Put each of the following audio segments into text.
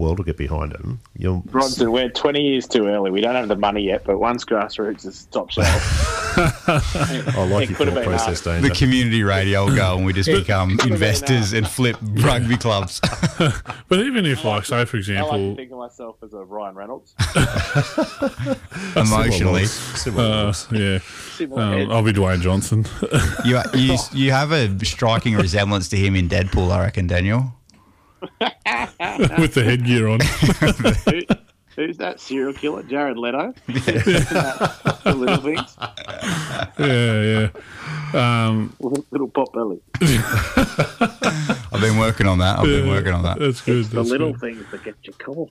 world will get behind him. Bronson, we're 20 years too early. We don't have the money yet, but once grassroots is top shelf. I like your thought process, Danger. The community radio will go and we just become investors and flip rugby clubs. But even if, like, say, for I example... like to think of myself as a Ryan Reynolds. Emotionally. Yeah. I'll be Dwayne Johnson. You have a striking resemblance to him in Deadpool, I reckon, Daniel. With the headgear on. Who's that serial killer? Jared Leto? The little things? Yeah. Little pot belly. I've been working on that. That's good. The little things that get you caught.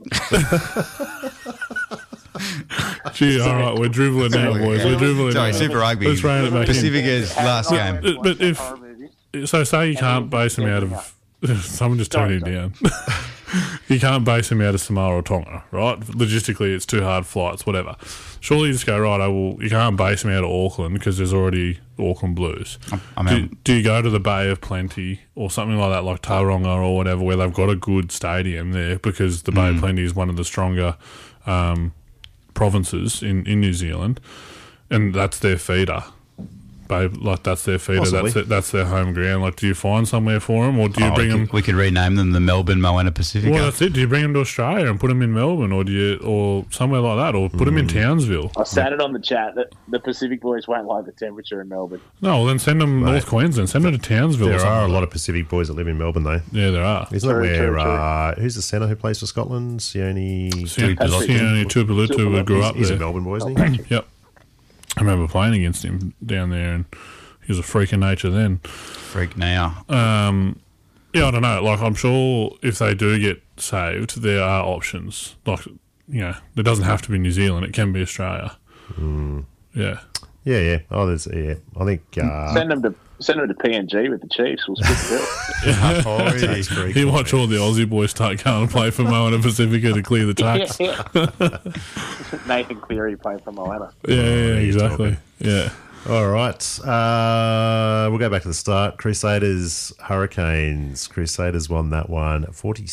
Gee, all right, we're dribbling now, boys. We're dribbling Sorry, now. Super Rugby. Let's rein it back Pacifica's last game. But so say you can't base him out of... Someone just turned him down. You can't base him out of Samoa or Tonga, right? Logistically, it's too hard flights, whatever. Surely you just go, right, you can't base him out of Auckland because there's already Auckland Blues. Do you go to the Bay of Plenty or something like that, like Tauranga or whatever, where they've got a good stadium there because the Bay of Plenty is one of the stronger provinces in New Zealand, and that's their feeder. Like that's their feeder, that's their home ground. Like, do you find somewhere for them, or do you bring them? We could rename them the Melbourne Moana Pacifica. Well, that's it. Do you bring them to Australia and put them in Melbourne, or somewhere like that, or put them in Townsville? I said it on the chat that the Pacific boys won't like the temperature in Melbourne. No, well, then send them North Queensland. Send them to Townsville. There are a lot of Pacific boys that live in Melbourne, though. Yeah, there are. Isn't that where who's the centre who plays for Scotland? Sione Tuipulotu grew up there. He's a Melbourne boy, isn't he? Yep. I remember playing against him down there, and he was a freak of nature then. Freak now. Yeah, I don't know. Like, I'm sure if they do get saved, there are options. Like, there doesn't have to be New Zealand. It can be Australia. Yeah. Yeah. Oh, I think send them to PNG with the Chiefs. We'll split the bill. You watch all the Aussie boys start going and play for Moana Pacifica to clear the tax. Nathan Cleary played for Moana. Yeah, exactly. Yeah. All right. We'll go back to the start. Crusaders, Hurricanes. Crusaders won that one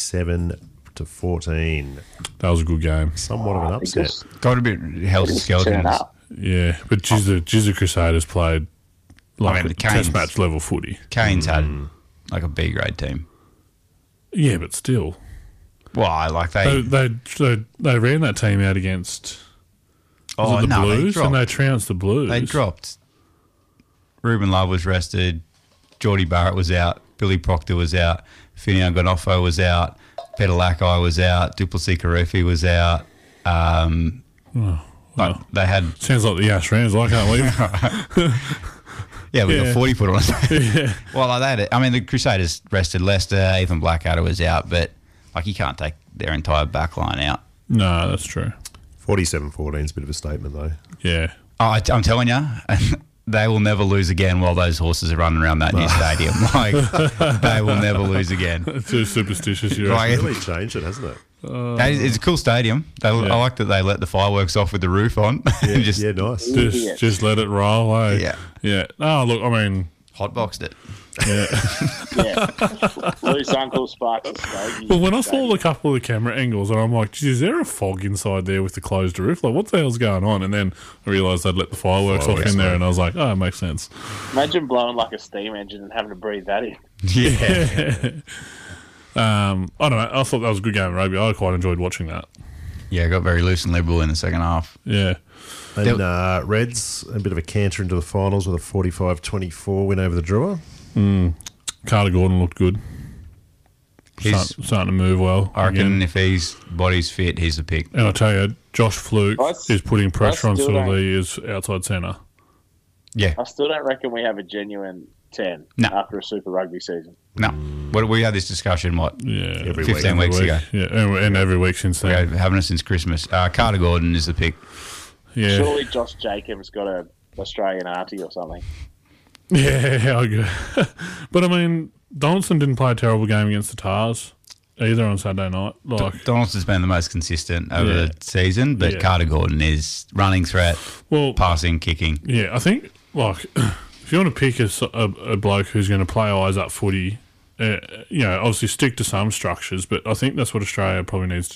47-14. That was a good game. Somewhat of an upset. Got a bit held skeletons. Yeah, but the Crusaders played like a test match level footy. Canes had like a B grade team. Yeah, but still. Well, like they ran that team out against the Blues, and they trounced the Blues. They dropped. Ruben Love was rested. Geordie Barrett was out. Billy Proctor was out. Finian Gonofo was out. Peter Lakai was out. Duplessis Karufi was out. They had... Sounds like the Ash Rams. I can't leave. Yeah, we got 40 put on us. Yeah. Well, like that. I mean, the Crusaders rested Leicester. Ethan Blackadder was out, but you can't take their entire back line out. No, that's true. 47-14 is a bit of a statement, though. Yeah. I'm telling you, they will never lose again while those horses are running around that new stadium. They will never lose again. It's too superstitious. It's really changed it, hasn't it? It's a cool stadium. I like that they let the fireworks off with the roof on. Yeah, nice. Just let it roll away. Yeah. Oh, look, I mean... Hotboxed it. Yeah. Loose Uncle Sparks. Well, when I saw a couple of the camera angles, and I'm like, geez, is there a fog inside there with the closed roof? Like, what the hell's going on? And then I realised they'd let the fireworks off in there, and I was like, oh, it makes sense. Imagine blowing like a steam engine and having to breathe that in. Yeah. I don't know. I thought that was a good game of rugby. I quite enjoyed watching that. Yeah, it got very loose and liberal in the second half. Yeah. And Reds, a bit of a canter into the finals with a 45-24 win over the Drua. Carter Gordon looked good. He's starting to move well. I reckon if his body's fit, he's the pick. And I'll tell you, Josh Fluke is putting pressure on Suaalii as outside centre. Yeah. I still don't reckon we have a genuine 10 after a Super Rugby season. No. We had this discussion, every 15 weeks ago. Yeah, and every week since then. We've been having it since Christmas. Carter Gordon is the pick. Yeah. Surely Josh Jacobs got an Australian auntie or something. Yeah, I agree. But, I mean, Donaldson didn't play a terrible game against the Tars either on Saturday night. Donaldson's been the most consistent over the season, but Carter Gordon is running threat, passing, kicking. Yeah, I think, if you want to pick a bloke who's going to play eyes up footy obviously stick to some structures, but I think that's what Australia probably needs to